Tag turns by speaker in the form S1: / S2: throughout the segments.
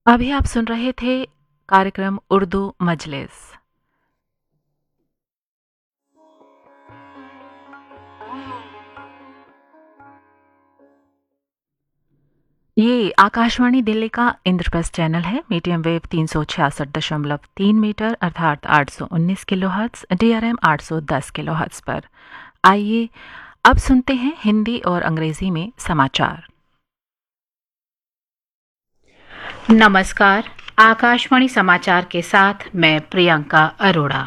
S1: अभी आप सुन रहे थे कार्यक्रम उर्दू मजलिस। ये आकाशवाणी दिल्ली का इंद्रप्रस्थ चैनल है। मीडियम वेव 366.3 मीटर अर्थात 819 किलोहर्ट्ज, DRM 810 किलोहर्ट्ज पर। आइए अब सुनते हैं हिंदी और अंग्रेजी में समाचार।
S2: नमस्कार, आकाशवाणी समाचार के साथ मैं प्रियंका अरोड़ा।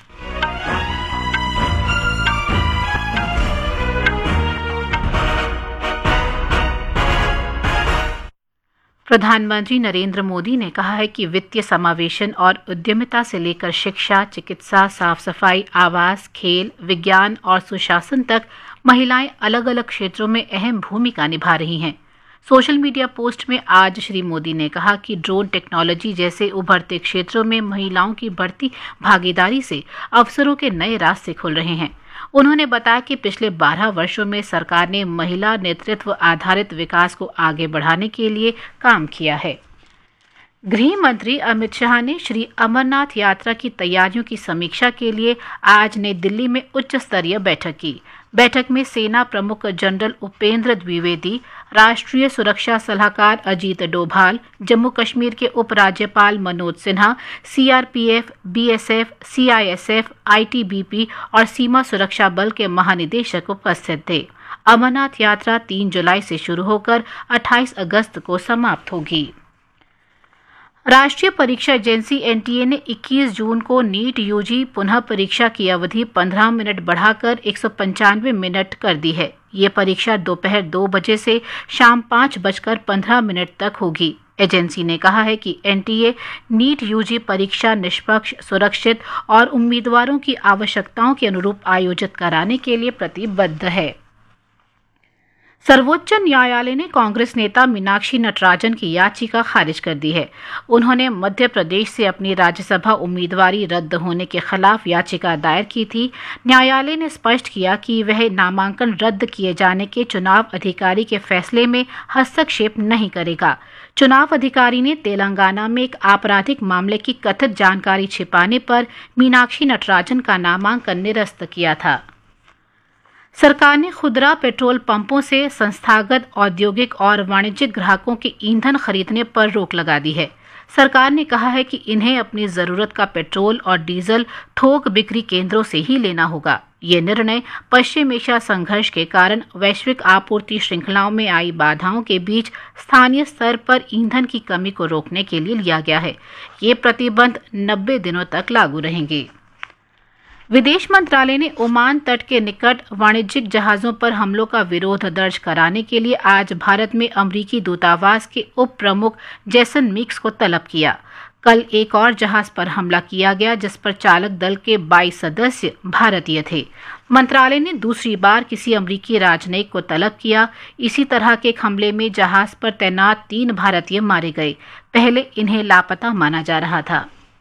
S2: प्रधानमंत्री नरेंद्र मोदी ने कहा है कि वित्तीय समावेशन और उद्यमिता से लेकर शिक्षा, चिकित्सा, साफ सफाई, आवास, खेल, विज्ञान और सुशासन तक महिलाएं अलग अलग क्षेत्रों में अहम भूमिका निभा रही हैं। सोशल मीडिया पोस्ट में आज श्री मोदी ने कहा कि ड्रोन टेक्नोलॉजी जैसे उभरते क्षेत्रों में महिलाओं की बढ़ती भागीदारी से अवसरों के नए रास्ते खुल रहे हैं। उन्होंने बताया कि पिछले 12 वर्षों में सरकार ने महिला नेतृत्व आधारित विकास को आगे बढ़ाने के लिए काम किया है। गृह मंत्री अमित शाह ने श्री अमरनाथ यात्रा की तैयारियों की समीक्षा के लिए आज नई दिल्ली में उच्च स्तरीय बैठक की। बैठक में सेना प्रमुख जनरल उपेंद्र द्विवेदी, राष्ट्रीय सुरक्षा सलाहकार अजीत डोभाल, जम्मू कश्मीर के उपराज्यपाल Manoj Sinha, CRPF, BSF, CISF, ITBP और सीमा सुरक्षा बल के महानिदेशक उपस्थित थे। अमरनाथ यात्रा 3 जुलाई से शुरू होकर 28 अगस्त को समाप्त होगी। राष्ट्रीय परीक्षा एजेंसी NTA ने 21 जून को नीट UG पुनः परीक्षा की अवधि 15 मिनट बढ़ाकर 195 मिनट कर दी है। ये परीक्षा दोपहर 2 बजे से शाम 5:15 तक होगी। एजेंसी ने कहा है कि NTA नीट UG परीक्षा निष्पक्ष, सुरक्षित और उम्मीदवारों की आवश्यकताओं के अनुरूप आयोजित कराने के लिए प्रतिबद्ध है। सर्वोच्च न्यायालय ने कांग्रेस नेता मीनाक्षी नटराजन की याचिका खारिज कर दी है। उन्होंने मध्य प्रदेश से अपनी राज्यसभा उम्मीदवारी रद्द होने के खिलाफ याचिका दायर की थी। न्यायालय ने स्पष्ट किया कि वह नामांकन रद्द किए जाने के चुनाव अधिकारी के फैसले में हस्तक्षेप नहीं करेगा। चुनाव अधिकारी ने तेलंगाना में एक आपराधिक मामले की कथित जानकारी छिपाने पर मीनाक्षी नटराजन का नामांकन निरस्त किया था। सरकार ने खुदरा पेट्रोल पंपों से संस्थागत, औद्योगिक और वाणिज्यिक ग्राहकों के ईंधन खरीदने पर रोक लगा दी है। सरकार ने कहा है कि इन्हें अपनी जरूरत का पेट्रोल और डीजल थोक बिक्री केंद्रों से ही लेना होगा। ये निर्णय पश्चिम एशिया संघर्ष के कारण वैश्विक आपूर्ति श्रृंखलाओं में आई बाधाओं के बीच स्थानीय स्तर पर ईंधन की कमी को रोकने के लिए लिया गया है। ये प्रतिबंध 90 दिनों तक लागू रहेंगे। विदेश मंत्रालय ने ओमान तट के निकट वाणिज्यिक जहाजों पर हमलों का विरोध दर्ज कराने के लिए आज भारत में अमेरिकी दूतावास के उप प्रमुख जेसन मिक्स को तलब किया। कल एक और जहाज पर हमला किया गया जिस पर चालक दल के 22 सदस्य भारतीय थे। मंत्रालय ने दूसरी बार किसी अमेरिकी राजनयिक को तलब किया। इसी तरह के हमले में जहाज पर तैनात 3 भारतीय मारे गए। पहले इन्हें लापता माना जा रहा था।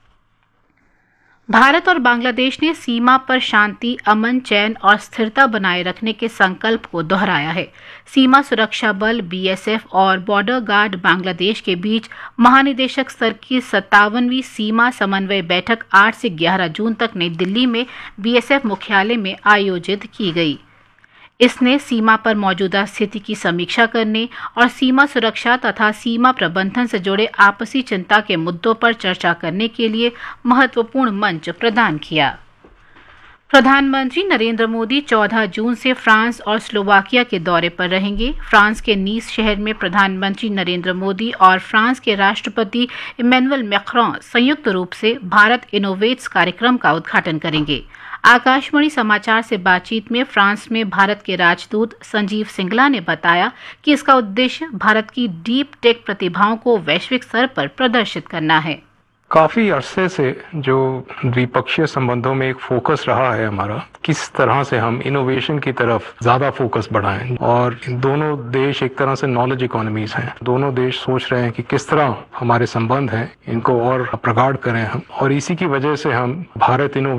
S2: भारत और बांग्लादेश ने सीमा पर शांति, अमन, चैन और स्थिरता बनाए रखने के संकल्प को दोहराया है। सीमा सुरक्षा बल BSF और बॉर्डर गार्ड बांग्लादेश के बीच महानिदेशक स्तर की 57वीं सीमा समन्वय बैठक 8 से 11 जून तक नई दिल्ली में BSF मुख्यालय में आयोजित की गई। इसने सीमा पर मौजूदा स्थिति की समीक्षा करने और सीमा सुरक्षा तथा सीमा प्रबंधन से जुड़े आपसी चिंता के मुद्दों पर चर्चा करने के लिए महत्वपूर्ण मंच प्रदान किया। प्रधानमंत्री नरेंद्र मोदी 14 जून से फ्रांस और स्लोवाकिया के दौरे पर रहेंगे। फ्रांस के नीस शहर में प्रधानमंत्री नरेंद्र मोदी और फ्रांस के राष्ट्रपति इमैनुअल मैक्रों संयुक्त रूप से भारत इनोवेट्स कार्यक्रम का उद्घाटन करेंगे। आकाशवाणी समाचार से बातचीत में फ्रांस में भारत के राजदूत संजीव सिंगला ने बताया कि इसका उद्देश्य भारत की डीप टेक प्रतिभाओं को वैश्विक स्तर पर प्रदर्शित करना है।
S3: काफी अरसे से जो द्विपक्षीय संबंधों में एक फोकस रहा है हमारा, किस तरह से हम इनोवेशन की तरफ ज्यादा फोकस बढ़ाएं। और दोनों देश एक तरह से नॉलेज इकोनॉमीज हैं। दोनों देश सोच रहे हैं कि किस तरह हमारे संबंध हैं इनको और प्रगाढ़ करें हम, और इसी की वजह से हम भारत